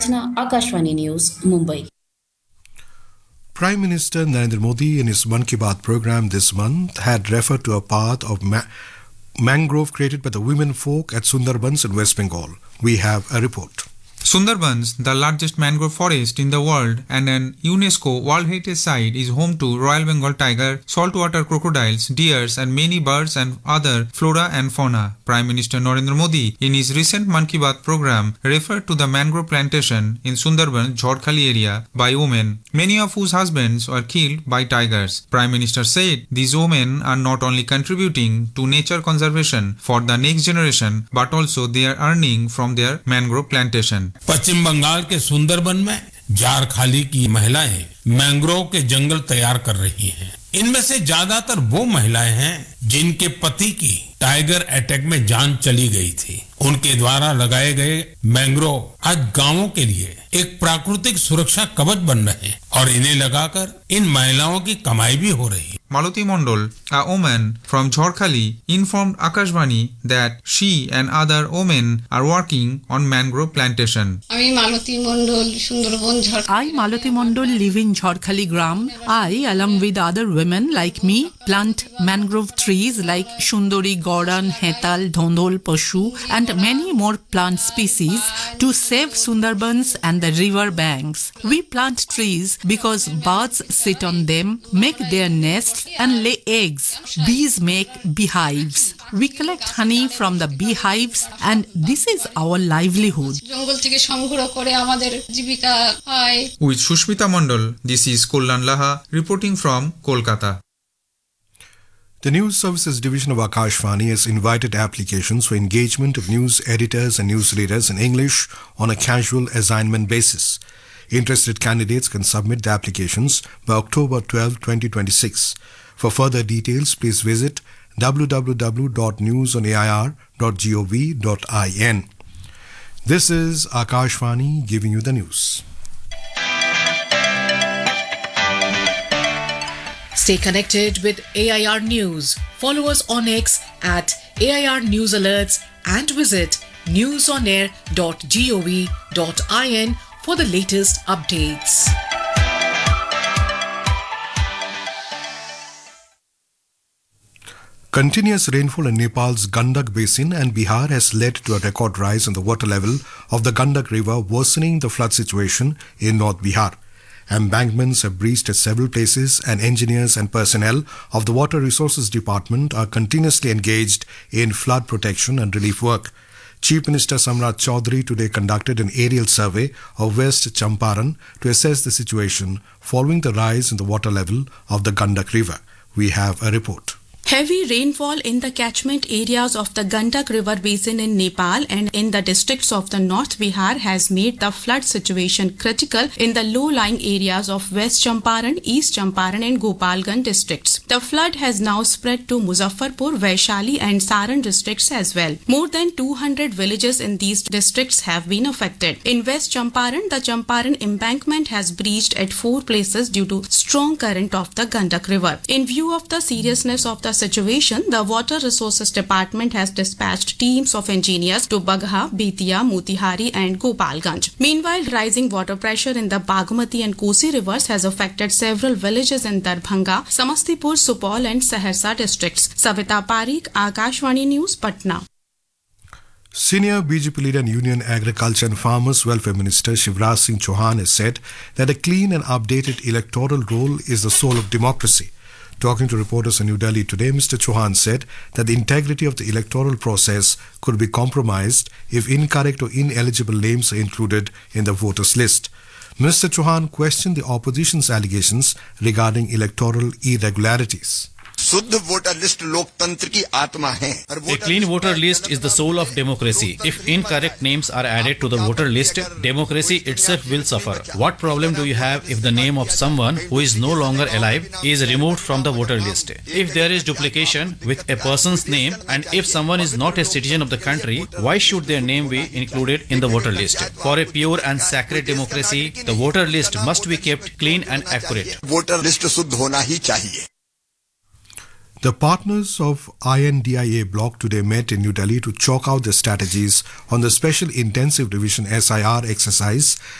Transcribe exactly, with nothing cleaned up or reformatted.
Rachna, Akashvani News, Mumbai. Prime Minister Narendra Modi in his Mann Ki Baat program this month had referred to a path of ma- mangrove created by the women folk at Sundarbans in West Bengal. We have a report. Sundarbans, the largest mangrove forest in the world and an UNESCO World Heritage Site, is home to Royal Bengal tiger, saltwater crocodiles, deers and many birds and other flora and fauna. Prime Minister Narendra Modi in his recent Mann Ki Baat program referred to the mangrove plantation in Sundarbans Jharkhali area by women, many of whose husbands were killed by tigers. Prime Minister said these women are not only contributing to nature conservation for the next generation but also they are earning from their mangrove plantation. पश्चिम बंगाल के सुंदरबन में जारखाली की महिलाएं mangrove के जंगल तैयार कर रही हैं। इनमें से ज्यादातर वो महिलाएं हैं जिनके पति की टाइगर अटैक में जान चली गई थी। उनके द्वारा लगाए गए मैंग्रोव आज गांवों के लिए एक प्राकृतिक सुरक्षा कवच बन रहे हैं और इन्हें लगाकर इन महिलाओं की कमाई भी हो रही है। Malati Mondol, a woman from Jharkhali, informed Akashvani that she and other women are working on mangrove plantation. I, Malati Mondol, live in Jharkhali Gram. I, along with other women like me, plant mangrove trees like Shundori, Goran, Hetal, Dhondol, Pashu and many more plant species to save Sundarbans and the river banks. We plant trees because birds sit on them, make their nests and lay eggs. Bees make beehives. We collect honey from the beehives and this is our livelihood. With Shushmita Mondol, this is Kullan Laha reporting from Kolkata. The News Services Division of Akashvani has invited applications for engagement of news editors and newsreaders in English on a casual assignment basis. Interested candidates can submit the applications by October twelfth, twenty twenty-six. For further details, please visit w w w dot news on a i r dot gov dot in. This is Akashvani giving you the news. Stay connected with A I R News. Follow us on X at A I R News Alerts and visit news on air dot gov dot in for the latest updates. Continuous rainfall in Nepal's Gandak Basin and Bihar has led to a record rise in the water level of the Gandak River, worsening the flood situation in North Bihar. Embankments have breached at several places and engineers and personnel of the Water Resources Department are continuously engaged in flood protection and relief work. Chief Minister Samrat Chaudhary today conducted an aerial survey of West Champaran to assess the situation following the rise in the water level of the Gandak River. We have a report. Heavy rainfall in the catchment areas of the Gandak River Basin in Nepal and in the districts of the North Bihar has made the flood situation critical in the low-lying areas of West Champaran, East Champaran and Gopalganj districts. The flood has now spread to Muzaffarpur, Vaishali and Saran districts as well. More than two hundred villages in these districts have been affected. In West Champaran, the Champaran embankment has breached at four places due to strong current of the Gandak River. In view of the seriousness of the situation, the Water Resources Department has dispatched teams of engineers to Bagha, Betia, Motihari and Gopalganj. Meanwhile, rising water pressure in the Bagmati and Kosi rivers has affected several villages in Darbhanga, Samastipur, Supol and Saharsa districts. Savita Parikh, Akashvani News, Patna. Senior B J P leader and Union Agriculture and Farmers Welfare Minister Shivraj Singh Chauhan has said that a clean and updated electoral roll is the soul of democracy. Talking to reporters in New Delhi today, Mister Chauhan said that the integrity of the electoral process could be compromised if incorrect or ineligible names are included in the voters' list. Mister Chauhan questioned the opposition's allegations regarding electoral irregularities. शुद्ध voter list लोकतंत्र की आत्मा है. A clean voter list is the soul of democracy. If incorrect names are added to the voter list, democracy itself will suffer. What problem do you have if the name of someone who is no longer alive is removed from the voter list? If there is duplication with a person's name and if someone is not a citizen of the country, why should their name be included in the voter list? For a pure and sacred democracy, the voter list must be kept clean and accurate. Voter list शुद्ध होना ही चाहिए. The partners of I N D I A bloc today met in New Delhi to chalk out their strategies on the Special Intensive Division S I R exercise